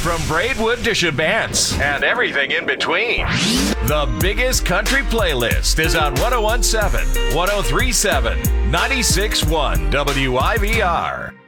From Braidwood to Shabance and everything in between. The biggest country playlist is on 1017, 1037, 96.1 WIVR.